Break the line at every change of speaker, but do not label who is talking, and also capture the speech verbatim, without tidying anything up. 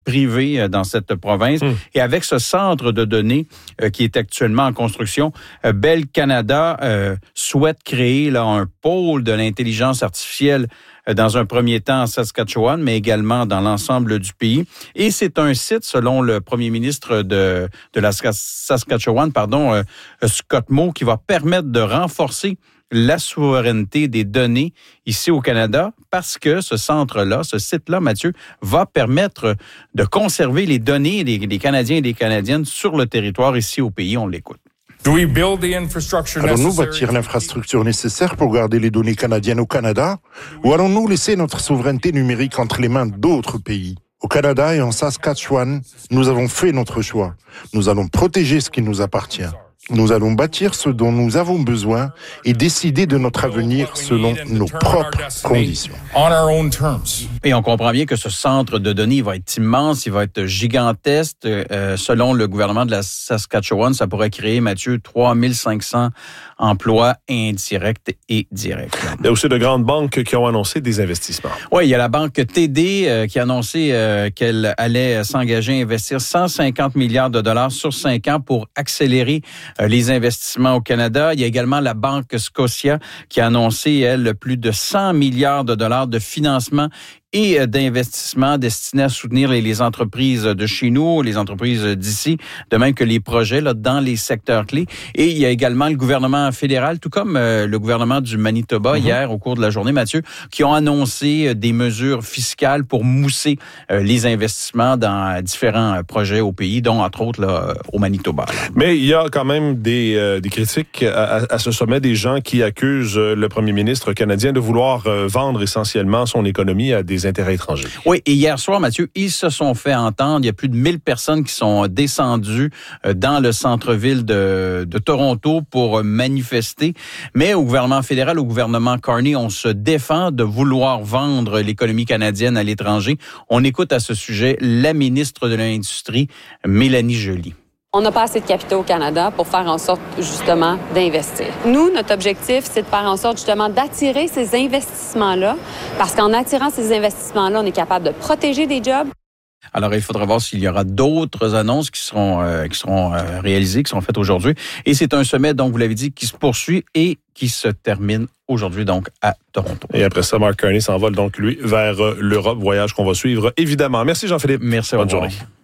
privée dans cette province. Mmh. Et avec ce centre de données euh, qui est actuellement en construction, euh, Bell Canada euh, souhaite créer là, un pôle de l'intelligence artificielle euh, dans un premier temps en Saskatchewan, mais également dans l'ensemble du pays. Et c'est un site, selon le premier ministre de, de la Saskatchewan, pardon, euh, Scott Moe, qui va permettre de renforcer la souveraineté des données ici au Canada, parce que ce centre-là, ce site-là, Mathieu, va permettre de conserver les données des, des Canadiens et des Canadiennes sur le territoire ici au pays. On l'écoute.
Allons-nous bâtir l'infrastructure nécessaire pour garder les données canadiennes au Canada, ou allons-nous laisser notre souveraineté numérique entre les mains d'autres pays? Au Canada et en Saskatchewan, nous avons fait notre choix. Nous allons protéger ce qui nous appartient. Nous allons bâtir ce dont nous avons besoin et décider de notre avenir selon nos propres conditions.
Et on comprend bien que ce centre de données va être immense, il va être gigantesque. Euh, selon le gouvernement de la Saskatchewan, ça pourrait créer, Mathieu, trois mille cinq cents emplois indirects et directs.
Il y a aussi de grandes banques qui ont annoncé des investissements.
Oui, il y a la banque T D euh, qui a annoncé euh, qu'elle allait s'engager à investir cent cinquante milliards de dollars sur cinq ans pour accélérer euh, les investissements au Canada. Il y a également la banque Scotia qui a annoncé, elle, plus de cent milliards de dollars de financement et d'investissements destinés à soutenir les, les entreprises de chez nous, les entreprises d'ici, de même que les projets là, dans les secteurs clés. Et il y a également le gouvernement fédéral, tout comme euh, le gouvernement du Manitoba, mm-hmm. hier, au cours de la journée, Mathieu, qui ont annoncé des mesures fiscales pour mousser euh, les investissements dans différents projets au pays, dont, entre autres, là, au Manitoba. Là.
Mais il y a quand même des, euh, des critiques à, à ce sommet, des gens qui accusent le premier ministre canadien de vouloir euh, vendre essentiellement son économie à des intérêts étrangers.
Oui, et hier soir, Mathieu, ils se sont fait entendre. Il y a plus de mille personnes qui sont descendues dans le centre-ville de, de Toronto pour manifester. Mais au gouvernement fédéral, au gouvernement Carney, on se défend de vouloir vendre l'économie canadienne à l'étranger. On écoute à ce sujet la ministre de l'Industrie, Mélanie Joly.
On n'a pas assez de capitaux au Canada pour faire en sorte, justement, d'investir. Nous, notre objectif, c'est de faire en sorte, justement, d'attirer ces investissements-là, parce qu'en attirant ces investissements-là, on est capable de protéger des jobs.
Alors, il faudra voir s'il y aura d'autres annonces qui seront, euh, qui seront euh, réalisées, qui seront faites aujourd'hui. Et c'est un sommet, donc, vous l'avez dit, qui se poursuit et qui se termine aujourd'hui, donc, à Toronto.
Et après ça, Mark Carney s'envole, donc, lui, vers l'Europe, voyage qu'on va suivre, évidemment. Merci, Jean-Philippe.
Merci,
bonne journée.